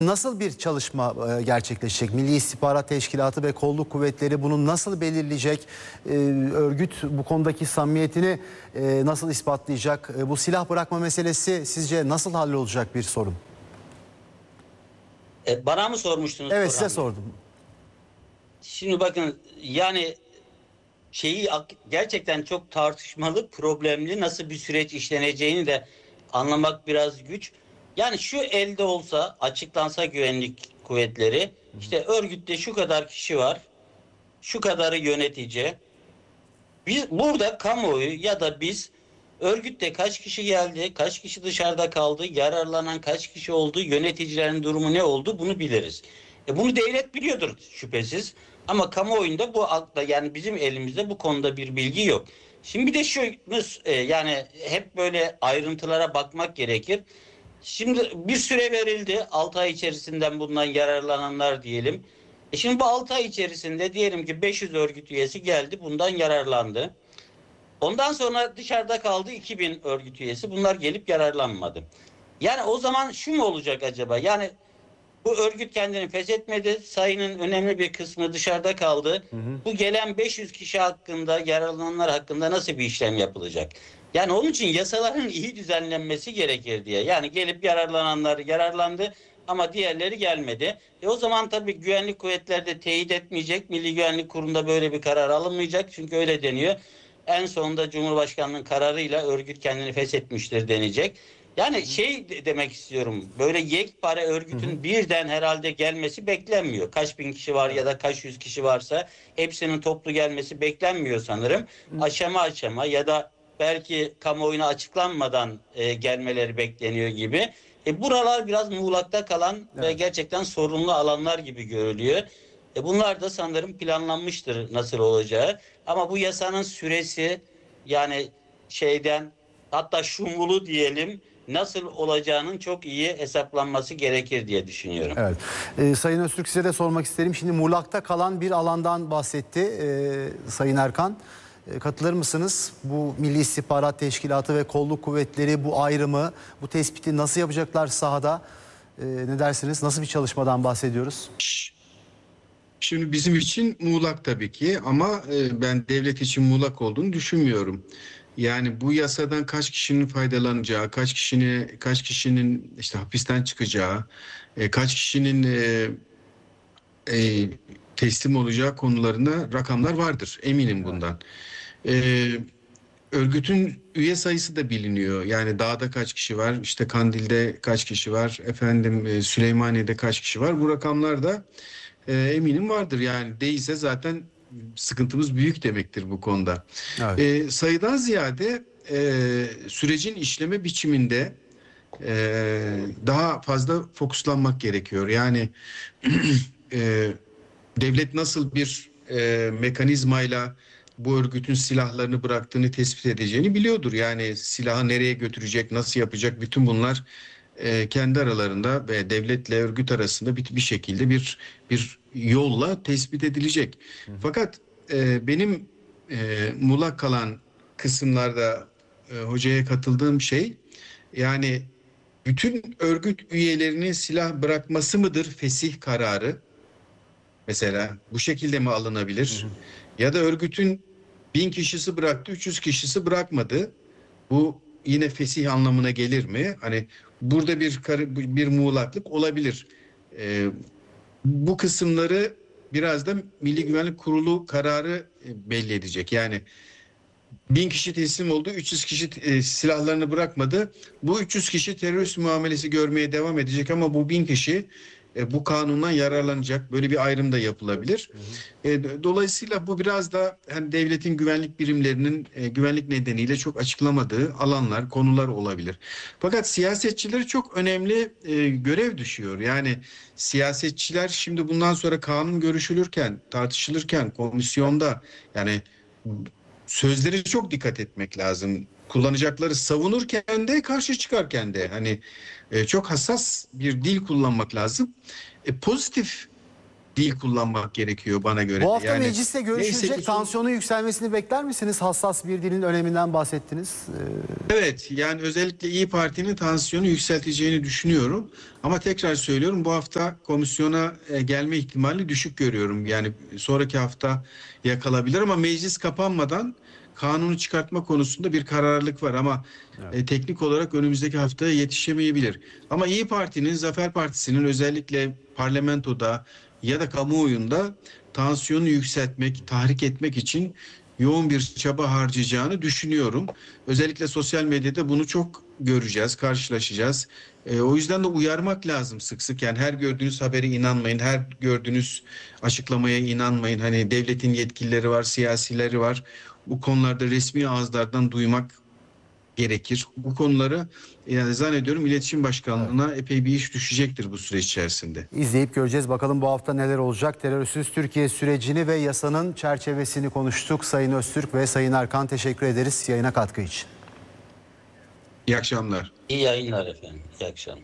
Nasıl bir çalışma gerçekleşecek? Milli İstihbarat Teşkilatı ve Kolluk Kuvvetleri bunu nasıl belirleyecek? Örgüt bu konudaki samimiyetini nasıl ispatlayacak? Bu silah bırakma meselesi sizce nasıl hallolacak bir sorun? Bana mı sormuştunuz? Evet, size Orhan Bey? sordum. Şimdi bakın yani gerçekten çok tartışmalı, problemli, nasıl bir süreç işleneceğini de anlamak biraz güç. Yani şu elde olsa, açıklansa güvenlik kuvvetleri, işte örgütte şu kadar kişi var, şu kadarı yönetici. Biz burada kamuoyu ya da biz örgütte kaç kişi geldi, kaç kişi dışarıda kaldı, yararlanan kaç kişi oldu, yöneticilerin durumu ne oldu bunu biliriz. Bunu devlet biliyordur şüphesiz. Ama kamuoyunda bu altta, yani bizim elimizde bu konuda bir bilgi yok. Şimdi bir de yani hep böyle ayrıntılara bakmak gerekir. Şimdi bir süre verildi, 6 ay içerisinden bundan yararlananlar diyelim. Şimdi bu 6 ay içerisinde diyelim ki 500 örgüt üyesi geldi, bundan yararlandı. Ondan sonra dışarıda kaldı 2000 örgüt üyesi. Bunlar gelip yararlanmadı. Yani o zaman şu mu olacak acaba? Yani bu örgüt kendini feshetmedi. Sayının önemli bir kısmı dışarıda kaldı. Bu gelen 500 kişi hakkında, yararlananlar hakkında nasıl bir işlem yapılacak? Yani onun için yasaların iyi düzenlenmesi gerekir diye. Yani gelip yararlananlar yararlandı ama diğerleri gelmedi. O zaman tabii güvenlik kuvvetleri de teyit etmeyecek. Milli Güvenlik Kurulu'nda böyle bir karar alınmayacak. Çünkü öyle deniyor. En sonunda Cumhurbaşkanı'nın kararıyla örgüt kendini feshetmiştir denecek. Yani demek istiyorum. Böyle yekpare örgütün birden herhalde gelmesi beklenmiyor. Kaç bin kişi var ya da kaç yüz kişi varsa hepsinin toplu gelmesi beklenmiyor sanırım. Aşama aşama ya da belki kamuoyuna açıklanmadan gelmeleri bekleniyor gibi. Buralar biraz muğlakta kalan ve gerçekten sorunlu alanlar gibi görülüyor. Bunlar da sanırım planlanmıştır nasıl olacağı. Ama bu yasanın süresi, yani hatta şumulu diyelim, nasıl olacağının çok iyi hesaplanması gerekir diye düşünüyorum. Evet. Sayın Öztürk, size de sormak isterim. Şimdi muğlakta kalan bir alandan bahsetti Sayın Erkan. Katılır mısınız? Bu Milli İstihbarat Teşkilatı ve Kolluk Kuvvetleri bu ayrımı, bu tespiti nasıl yapacaklar sahada? Ne dersiniz? Nasıl bir çalışmadan bahsediyoruz? Şimdi bizim için muğlak tabii ki ama ben devlet için muğlak olduğunu düşünmüyorum. Yani bu yasadan kaç kişinin faydalanacağı, kaç kişinin işte hapisten çıkacağı, kaç kişinin teslim olacağı konularında rakamlar vardır. Eminim bundan. Örgütün üye sayısı da biliniyor. Yani dağda kaç kişi var, işte Kandil'de kaç kişi var, Süleymaniye'de kaç kişi var. Bu rakamlar da eminim vardır. Yani değilse zaten sıkıntımız büyük demektir bu konuda. Evet. Sayıdan ziyade sürecin işleme biçiminde daha fazla fokuslanmak gerekiyor. Yani devlet nasıl bir mekanizmayla bu örgütün silahlarını bıraktığını tespit edeceğini biliyordur. Yani silahı nereye götürecek, nasıl yapacak, bütün bunlar kendi aralarında ve devletle örgüt arasında bir şekilde bir yolla tespit edilecek. Fakat benim muğlak kalan kısımlarda hocaya katıldığım şey, yani bütün örgüt üyelerinin silah bırakması mıdır fesih kararı? Mesela bu şekilde mi alınabilir? Ya da örgütün 1000 kişisi bıraktı, 300 kişisi bırakmadı. Bu yine fesih anlamına gelir mi? Hani burada bir muğlaklık olabilir. Bu kısımları biraz da Milli Güvenlik Kurulu kararı belli edecek. Yani 1000 kişi teslim oldu, 300 kişi silahlarını bırakmadı. Bu 300 kişi terörist muamelesi görmeye devam edecek ama bu 1000 kişi bu kanundan yararlanacak. Böyle bir ayrım da yapılabilir. Dolayısıyla bu biraz da hani devletin güvenlik birimlerinin güvenlik nedeniyle çok açıklamadığı alanlar, konular olabilir. Fakat siyasetçilere çok önemli görev düşüyor. Yani siyasetçiler şimdi bundan sonra kanun görüşülürken, tartışılırken komisyonda, yani sözleri çok dikkat etmek lazım. Kullanacakları savunurken de karşı çıkarken de hani çok hassas bir dil kullanmak lazım. Pozitif dil kullanmak gerekiyor bana göre. Bu hafta Yani mecliste neyse görüşülecek ki tansiyonun yükselmesini bekler misiniz? Hassas bir dilin öneminden bahsettiniz. Evet, yani özellikle İyi Parti'nin tansiyonu yükselteceğini düşünüyorum. Ama tekrar söylüyorum, bu hafta komisyona gelme ihtimali düşük görüyorum. Yani sonraki hafta yakalabilir ama meclis kapanmadan kanunu çıkartma konusunda bir kararlılık var ama teknik olarak önümüzdeki haftaya yetişemeyebilir. Ama İyi Parti'nin, Zafer Partisi'nin özellikle parlamentoda ya da kamuoyunda tansiyonu yükseltmek, tahrik etmek için yoğun bir çaba harcayacağını düşünüyorum. Özellikle sosyal medyada bunu çok göreceğiz, karşılaşacağız. O yüzden de uyarmak lazım sık sık. Yani her gördüğünüz habere inanmayın, her gördüğünüz açıklamaya inanmayın. Hani devletin yetkilileri var, siyasileri var. Bu konularda resmi ağızlardan duymak gerekir. Bu konuları yani zannediyorum İletişim Başkanlığı'na epey bir iş düşecektir bu süreç içerisinde. İzleyip göreceğiz. Bakalım bu hafta neler olacak. Terörsüz Türkiye sürecini ve yasanın çerçevesini konuştuk. Sayın Öztürk ve Sayın Erkan, teşekkür ederiz yayına katkı için. İyi akşamlar. İyi yayınlar efendim. İyi akşamlar.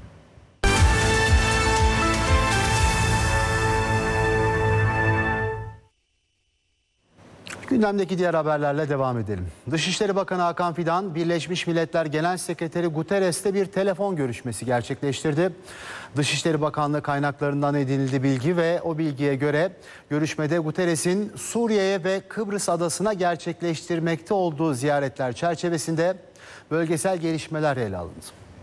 Gündemdeki diğer haberlerle devam edelim. Dışişleri Bakanı Hakan Fidan, Birleşmiş Milletler Genel Sekreteri Guterres'te bir telefon görüşmesi gerçekleştirdi. Dışişleri Bakanlığı kaynaklarından edinildi bilgi ve o bilgiye göre görüşmede Guterres'in Suriye'ye ve Kıbrıs Adası'na gerçekleştirmekte olduğu ziyaretler çerçevesinde bölgesel gelişmeler ele alındı.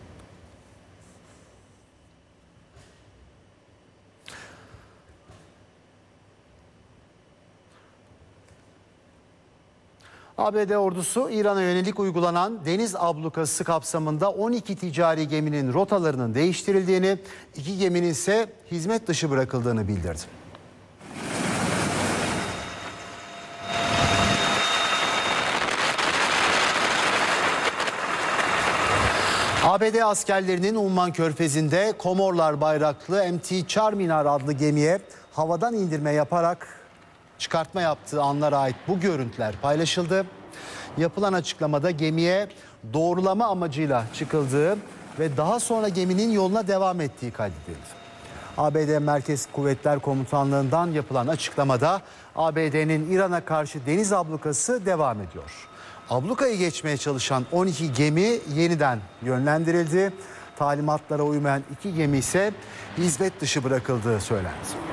ABD ordusu İran'a yönelik uygulanan deniz ablukası kapsamında 12 ticari geminin rotalarının değiştirildiğini, 2 geminin ise hizmet dışı bırakıldığını bildirdi. ABD askerlerinin Umman Körfezi'nde Komorlar bayraklı MT Charminar adlı gemiye havadan indirme yaparak çıkartma yaptığı anlara ait bu görüntüler paylaşıldı. Yapılan açıklamada gemiye doğrulama amacıyla çıkıldığı ve daha sonra geminin yoluna devam ettiği kaydedildi. ABD Merkez Kuvvetler Komutanlığı'ndan yapılan açıklamada ABD'nin İran'a karşı deniz ablukası devam ediyor. Ablukayı geçmeye çalışan 12 gemi yeniden yönlendirildi. Talimatlara uymayan 2 gemi ise hizmet dışı bırakıldığı söylendi.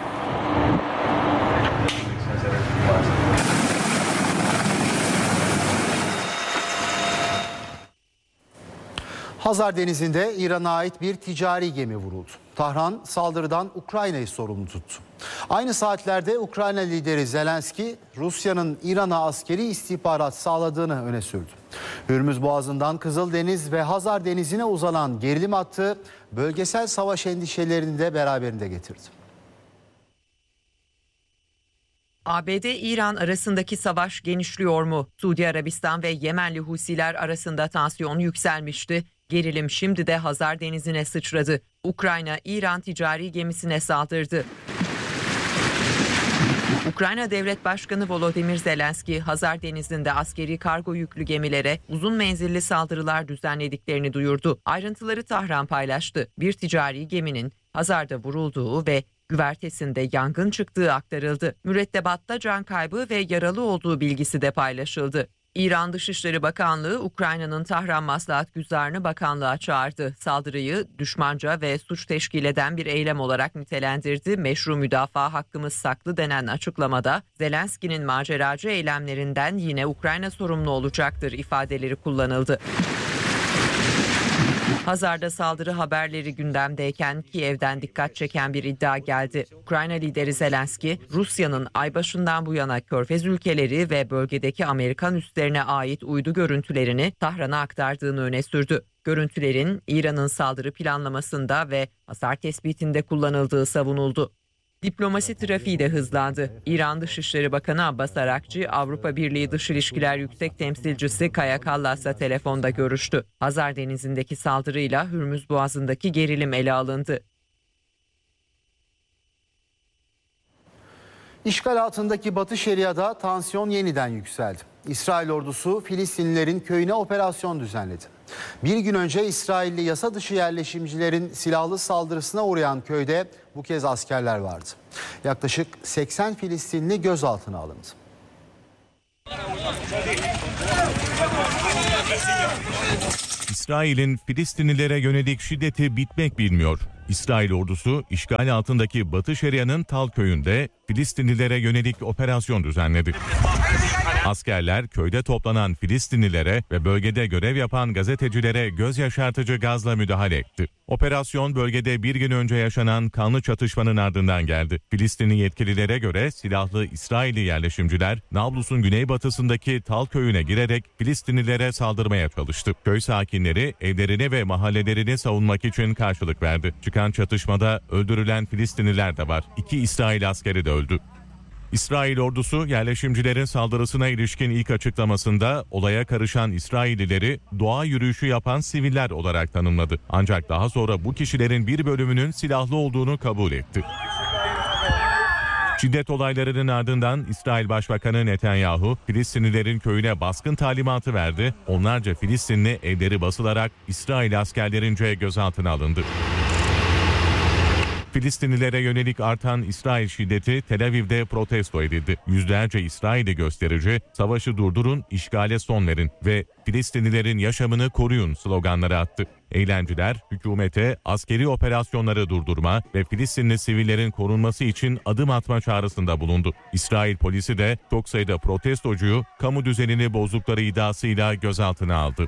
Hazar Denizi'nde İran'a ait bir ticari gemi vuruldu. Tahran saldırıdan Ukrayna'yı sorumlu tuttu. Aynı saatlerde Ukrayna lideri Zelenski, Rusya'nın İran'a askeri istihbarat sağladığını öne sürdü. Hürmüz Boğazı'ndan Kızıldeniz ve Hazar Denizi'ne uzanan gerilim hattı bölgesel savaş endişelerini de beraberinde getirdi. ABD-İran arasındaki savaş genişliyor mu? Suudi Arabistan ve Yemenli Husiler arasında tansiyon yükselmişti. Gerilim şimdi de Hazar Denizi'ne sıçradı. Ukrayna, İran ticari gemisine saldırdı. Ukrayna Devlet Başkanı Volodymyr Zelenski, Hazar Denizi'nde askeri kargo yüklü gemilere uzun menzilli saldırılar düzenlediklerini duyurdu. Ayrıntıları Tahran paylaştı. Bir ticari geminin Hazar'da vurulduğu ve güvertesinde yangın çıktığı aktarıldı. Mürettebatta can kaybı ve yaralı olduğu bilgisi de paylaşıldı. İran Dışişleri Bakanlığı, Ukrayna'nın Tahran Maslahatgüzarını bakanlığa çağırdı. Saldırıyı düşmanca ve suç teşkil eden bir eylem olarak nitelendirdi. Meşru müdafaa hakkımız saklı denen açıklamada Zelenski'nin maceracı eylemlerinden yine Ukrayna sorumlu olacaktır ifadeleri kullanıldı. Hazar'da saldırı haberleri gündemdeyken Kiev'den dikkat çeken bir iddia geldi. Ukrayna lideri Zelenski, Rusya'nın ay başından bu yana Körfez ülkeleri ve bölgedeki Amerikan üslerine ait uydu görüntülerini Tahran'a aktardığını öne sürdü. Görüntülerin İran'ın saldırı planlamasında ve hasar tespitinde kullanıldığı savunuldu. Diplomasi trafiği de hızlandı. İran Dışişleri Bakanı Abbas Arakçı, Avrupa Birliği Dış İlişkiler Yüksek Temsilcisi Kaja Kallas'la telefonda görüştü. Hazar Denizi'ndeki saldırıyla Hürmüz Boğazı'ndaki gerilim ele alındı. İşgal altındaki Batı Şeria'da tansiyon yeniden yükseldi. İsrail ordusu Filistinlilerin köyüne operasyon düzenledi. Bir gün önce İsrailli yasa dışı yerleşimcilerin silahlı saldırısına uğrayan köyde bu kez askerler vardı. Yaklaşık 80 Filistinli gözaltına alındı. İsrail'in Filistinlilere yönelik şiddeti bitmek bilmiyor. İsrail ordusu işgal altındaki Batı Şeria'nın Tal köyünde Filistinlilere yönelik operasyon düzenledi. Askerler köyde toplanan Filistinlilere ve bölgede görev yapan gazetecilere göz yaşartıcı gazla müdahale etti. Operasyon bölgede bir gün önce yaşanan kanlı çatışmanın ardından geldi. Filistinli yetkililere göre silahlı İsrailli yerleşimciler Nablus'un güneybatısındaki Tal köyüne girerek Filistinlilere saldırmaya çalıştı. Köy sakinleri evlerini ve mahallelerini savunmak için karşılık verdi. Çıkan çatışmada öldürülen Filistinliler de var. 2 İsrail askeri de öldü. İsrail ordusu yerleşimcilerin saldırısına ilişkin ilk açıklamasında olaya karışan İsraillileri doğa yürüyüşü yapan siviller olarak tanımladı. Ancak daha sonra bu kişilerin bir bölümünün silahlı olduğunu kabul etti. Şiddet olaylarının ardından İsrail Başbakanı Netanyahu, Filistinlilerin köyüne baskın talimatı verdi. Onlarca Filistinli evleri basılarak İsrail askerlerince gözaltına alındı. Filistinlilere yönelik artan İsrail şiddeti Tel Aviv'de protesto edildi. Yüzlerce İsrailli gösterici "Savaşı durdurun, işgale son verin ve Filistinlilerin yaşamını koruyun" sloganları attı. Eylemciler hükümete askeri operasyonları durdurma ve Filistinli sivillerin korunması için adım atma çağrısında bulundu. İsrail polisi de çok sayıda protestocuyu kamu düzenini bozdukları iddiasıyla gözaltına aldı.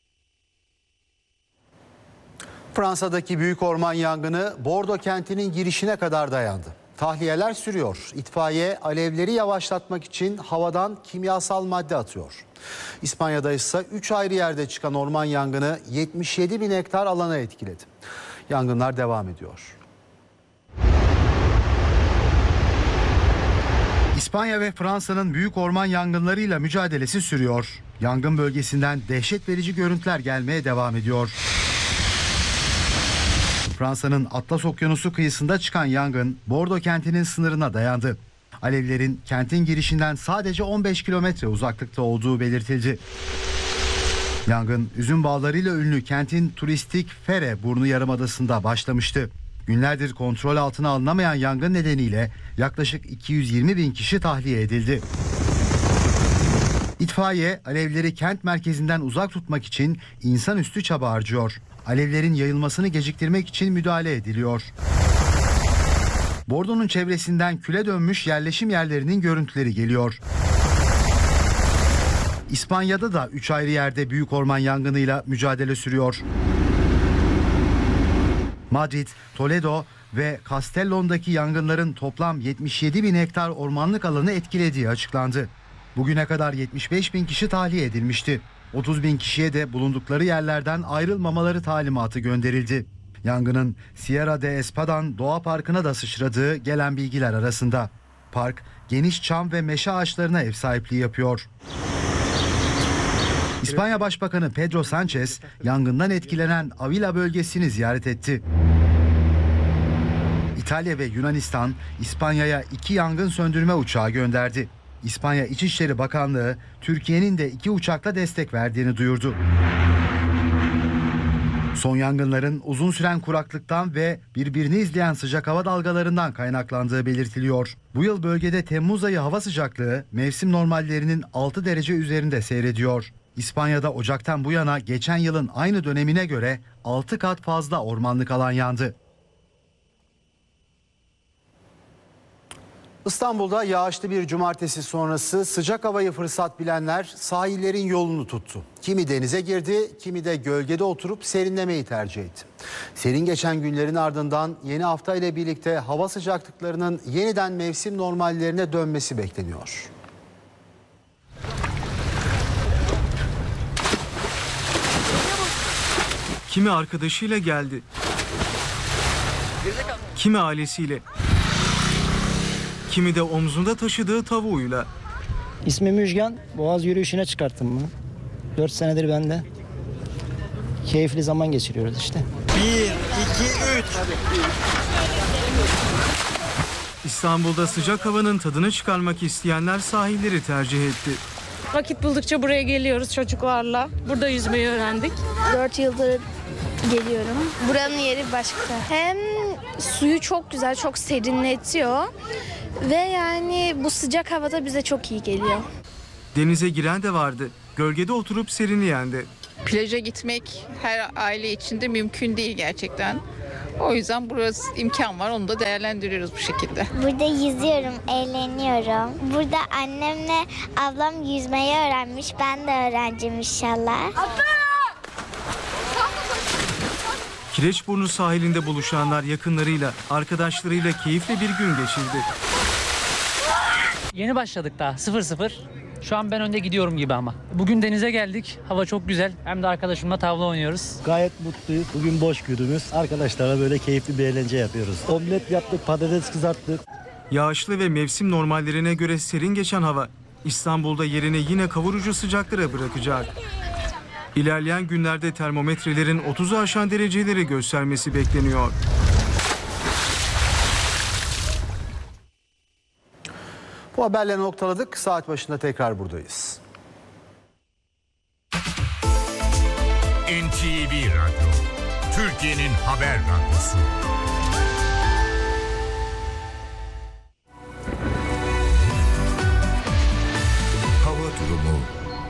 Fransa'daki büyük orman yangını Bordeaux kentinin girişine kadar dayandı. Tahliyeler sürüyor. İtfaiye alevleri yavaşlatmak için havadan kimyasal madde atıyor. İspanya'da ise 3 ayrı yerde çıkan orman yangını 77 bin hektar alana etkiledi. Yangınlar devam ediyor. İspanya ve Fransa'nın büyük orman yangınlarıyla mücadelesi sürüyor. Yangın bölgesinden dehşet verici görüntüler gelmeye devam ediyor. Fransa'nın Atlas Okyanusu kıyısında çıkan yangın Bordeaux kentinin sınırına dayandı. Alevlerin kentin girişinden sadece 15 kilometre uzaklıkta olduğu belirtildi. Yangın üzüm bağlarıyla ünlü kentin turistik Fere Burnu Yarımadası'nda başlamıştı. Günlerdir kontrol altına alınamayan yangın nedeniyle yaklaşık 220 bin kişi tahliye edildi. İtfaiye alevleri kent merkezinden uzak tutmak için insanüstü çaba harcıyor. Alevlerin yayılmasını geciktirmek için müdahale ediliyor. Bordeaux'un çevresinden küle dönmüş yerleşim yerlerinin görüntüleri geliyor. İspanya'da da 3 ayrı yerde büyük orman yangınıyla mücadele sürüyor. Madrid, Toledo ve Castellón'daki yangınların toplam 77 bin hektar ormanlık alanı etkilediği açıklandı. Bugüne kadar 75 bin kişi tahliye edilmişti. 30 bin kişiye de bulundukları yerlerden ayrılmamaları talimatı gönderildi. Yangının Sierra de Espadan Doğa Parkı'na da sıçradığı gelen bilgiler arasında. Park, geniş çam ve meşe ağaçlarına ev sahipliği yapıyor. İspanya Başbakanı Pedro Sánchez, yangından etkilenen Avila bölgesini ziyaret etti. İtalya ve Yunanistan, İspanya'ya 2 yangın söndürme uçağı gönderdi. İspanya İçişleri Bakanlığı, Türkiye'nin de 2 uçakla destek verdiğini duyurdu. Son yangınların uzun süren kuraklıktan ve birbirini izleyen sıcak hava dalgalarından kaynaklandığı belirtiliyor. Bu yıl bölgede Temmuz ayı hava sıcaklığı mevsim normallerinin 6 derece üzerinde seyrediyor. İspanya'da Ocak'tan bu yana geçen yılın aynı dönemine göre 6 kat fazla ormanlık alan yandı. İstanbul'da yağışlı bir cumartesi sonrası sıcak havayı fırsat bilenler sahillerin yolunu tuttu. Kimi denize girdi, kimi de gölgede oturup serinlemeyi tercih etti. Serin geçen günlerin ardından yeni hafta ile birlikte hava sıcaklıklarının yeniden mevsim normallerine dönmesi bekleniyor. Kimi arkadaşıyla geldi, kimi ailesiyle, kimi de omzunda taşıdığı tavuğuyla. İsmim Müjgan, Boğaz yürüyüşüne çıkarttım bunu. 4 senedir bende. Keyifli zaman geçiriyoruz işte. 1, 2, 3. İstanbul'da sıcak havanın tadını çıkarmak isteyenler sahilleri tercih etti. Vakit buldukça buraya geliyoruz çocuklarla. Burada yüzmeyi öğrendik. 4 yıldır geliyorum. Buranın yeri başka. Hem suyu çok güzel, çok serinletiyor. Ve yani bu sıcak havada bize çok iyi geliyor. Denize giren de vardı. Gölgede oturup serinleyendi. Plaja gitmek her aile için de mümkün değil gerçekten. O yüzden burası imkan var, onu da değerlendiriyoruz bu şekilde. Burada yüzüyorum, eğleniyorum. Burada annemle ablam yüzmeyi öğrenmiş. Ben de öğreneceğim inşallah. Kireçburnu sahilinde buluşanlar yakınlarıyla, arkadaşlarıyla keyifle bir gün geçirdi. Yeni başladık daha 0-0. Şu an ben önde gidiyorum gibi ama. Bugün denize geldik. Hava çok güzel. Hem de arkadaşımla tavla oynuyoruz. Gayet mutluyuz. Bugün boş günümüz. Arkadaşlarla böyle keyifli bir eğlence yapıyoruz. Omlet yaptık, patates kızarttık. Yağışlı ve mevsim normallerine göre serin geçen hava İstanbul'da yerini yine kavurucu sıcaklara bırakacak. İlerleyen günlerde termometrelerin 30'u aşan dereceleri göstermesi bekleniyor. Bu haberle noktaladık. Saat başında tekrar buradayız. NTV Radyo, Türkiye'nin haber radyosu. Hava durumu.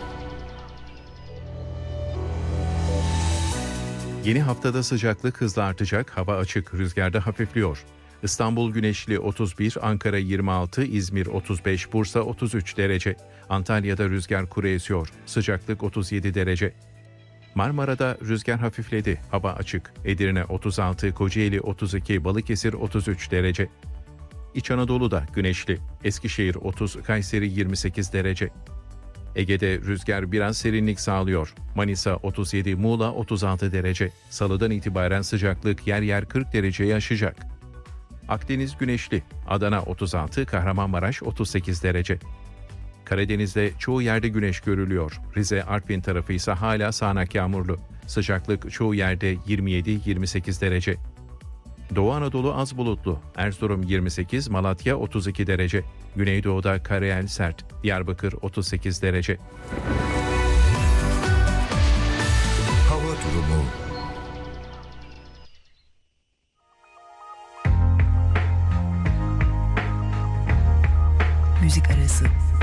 Yeni haftada sıcaklık hızla artacak, hava açık, rüzgarda hafifliyor. İstanbul güneşli 31, Ankara 26, İzmir 35, Bursa 33 derece. Antalya'da rüzgar kuru esiyor, sıcaklık 37 derece. Marmara'da rüzgar hafifledi, hava açık. Edirne 36, Kocaeli 32, Balıkesir 33 derece. İç Anadolu'da güneşli, Eskişehir 30, Kayseri 28 derece. Ege'de rüzgar biraz serinlik sağlıyor. Manisa 37, Muğla 36 derece. Salıdan itibaren sıcaklık yer yer 40 dereceyi aşacak. Akdeniz güneşli, Adana 36, Kahramanmaraş 38 derece. Karadeniz'de çoğu yerde güneş görülüyor. Rize, Artvin tarafı ise hala sağanak yağmurlu. Sıcaklık çoğu yerde 27-28 derece. Doğu Anadolu az bulutlu. Erzurum 28, Malatya 32 derece. Güneydoğu'da karayel sert. Diyarbakır 38 derece. Hava durumu. Müzik arası.